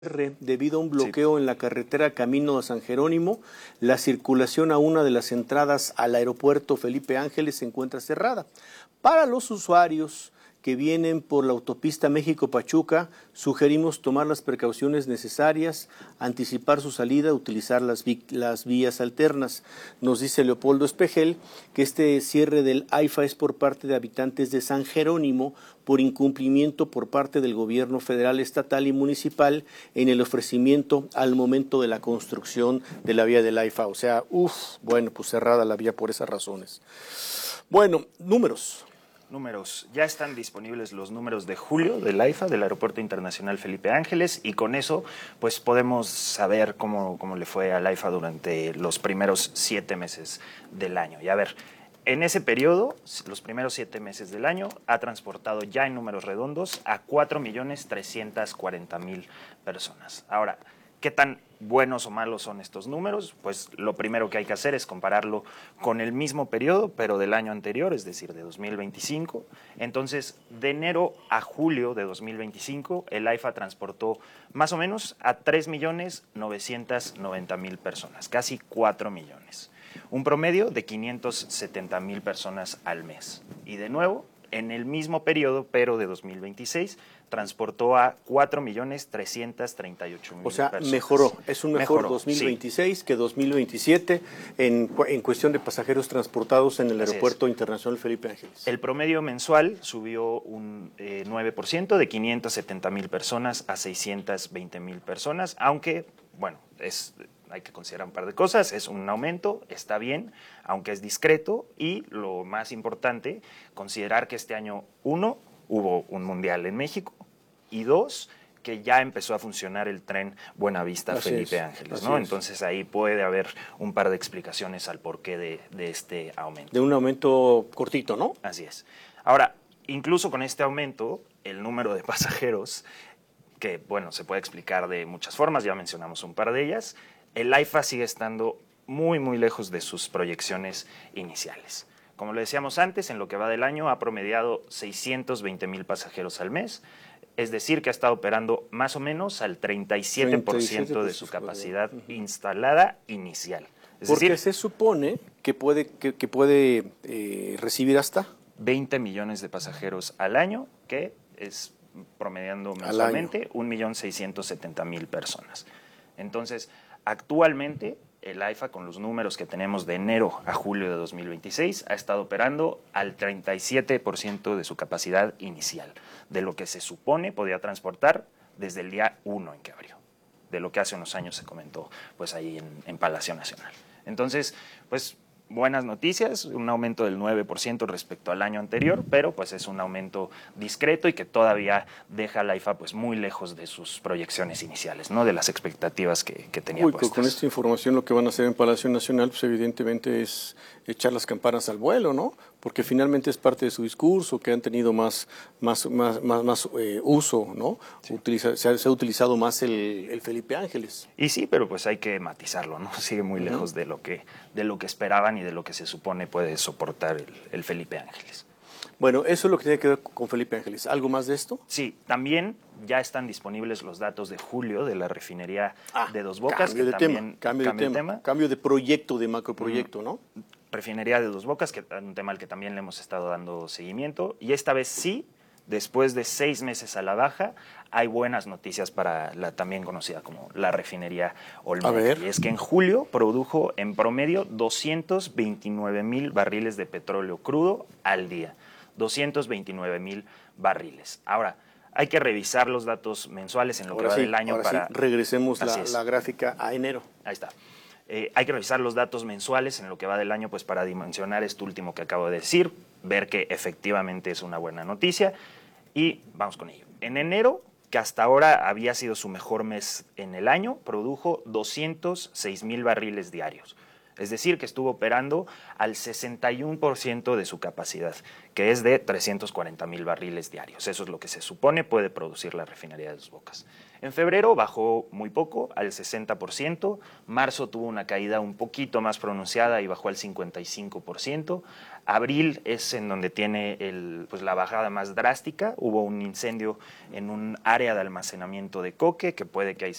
Debido a un bloqueo en la carretera camino a San Jerónimo, la circulación a una de las entradas al aeropuerto Felipe Ángeles se encuentra cerrada. Para los usuarios que vienen por la autopista México-Pachuca, sugerimos tomar las precauciones necesarias, anticipar su salida, utilizar las vías alternas. Nos dice Leopoldo Espejel que este cierre del AIFA es por parte de habitantes de San Jerónimo por incumplimiento por parte del gobierno federal, estatal y municipal en el ofrecimiento al momento de la construcción de la vía del AIFA. O sea, bueno, pues cerrada la vía por esas razones. Bueno, números. Ya están disponibles los números de julio del AIFA, del Aeropuerto Internacional Felipe Ángeles, y con eso pues podemos saber cómo le fue al AIFA durante los primeros 7 meses del año. Y a ver, en ese periodo, los primeros 7 meses del año, ha transportado ya en números redondos a 4.340.000 personas. Ahora, ¿qué tan buenos o malos son estos números? Pues lo primero que hay que hacer es compararlo con el mismo periodo, pero del año anterior, es decir, de 2025. Entonces, de enero a julio de 2025, el AIFA transportó más o menos a 3.990.000 personas, casi 4 millones. Un promedio de 570.000 personas al mes. Y de nuevo, en el mismo periodo, pero de 2026, transportó a 4.338.000 personas. O sea, mejoró. Es un mejor 2026 sí, que 2027 en cuestión de pasajeros transportados en el Aeropuerto Internacional Felipe Ángeles. El promedio mensual subió un 9%, de 570.000 personas a 620.000 personas, aunque, bueno, hay que considerar un par de cosas. Es un aumento, está bien, aunque es discreto, y lo más importante, considerar que este año, 1, hubo un mundial en México, y 2, que ya empezó a funcionar el tren Buenavista-Felipe Ángeles, ¿no? Entonces ahí puede haber un par de explicaciones al porqué de este aumento. De un aumento cortito, ¿no? Así es. Ahora, incluso con este aumento, el número de pasajeros, que bueno, se puede explicar de muchas formas, ya mencionamos un par de ellas, el AIFA sigue estando muy, muy lejos de sus proyecciones iniciales. Como lo decíamos antes, en lo que va del año ha promediado 620.000 pasajeros al mes, es decir, que ha estado operando más o menos al 37% de su capacidad instalada inicial. Porque se supone que puede recibir hasta 20 millones de pasajeros al año, que es promediando mensualmente 1.670.000 personas. Entonces, actualmente el AIFA, con los números que tenemos de enero a julio de 2026, ha estado operando al 37% de su capacidad inicial, de lo que se supone podía transportar desde el día 1 en que abrió, de lo que hace unos años se comentó pues ahí en Palacio Nacional. Entonces, pues buenas noticias, un aumento del 9% respecto al año anterior, pero pues es un aumento discreto y que todavía deja a la AIFA pues muy lejos de sus proyecciones iniciales, ¿no? De las expectativas que tenía puestas. Con esta información lo que van a hacer en Palacio Nacional pues evidentemente es echar las campanas al vuelo, ¿no? Porque finalmente es parte de su discurso, que han tenido más uso, ¿no? Sí. Se ha utilizado más el Felipe Ángeles. Y sí, pero pues hay que matizarlo, ¿no? Sigue muy lejos de lo que esperaban y de lo que se supone puede soportar el Felipe Ángeles. Bueno, eso es lo que tiene que ver con Felipe Ángeles. ¿Algo más de esto? Sí, también ya están disponibles los datos de julio de la refinería de Dos Bocas. Cambio de tema. Cambio de proyecto, de macroproyecto, ¿no? Refinería de Dos Bocas, que es un tema al que también le hemos estado dando seguimiento. Y esta vez sí, después de 6 meses a la baja, hay buenas noticias para la también conocida como la refinería Olmeca. Y es que en julio produjo en promedio 229.000 barriles de petróleo crudo al día. 229.000 barriles. Ahora, hay que revisar los datos mensuales en lo que va del año para... regresemos la gráfica a enero. Ahí está. Hay que revisar los datos mensuales en lo que va del año pues para dimensionar esto último que acabo de decir, ver que efectivamente es una buena noticia y vamos con ello. En enero, que hasta ahora había sido su mejor mes en el año, produjo 206.000 barriles diarios. Es decir, que estuvo operando al 61% de su capacidad, que es de 340,000 barriles diarios. Eso es lo que se supone puede producir la refinería de Dos Bocas. En febrero bajó muy poco, al 60%. Marzo tuvo una caída un poquito más pronunciada y bajó al 55%. Abril es en donde tiene la bajada más drástica. Hubo un incendio en un área de almacenamiento de coque, que puede que ahí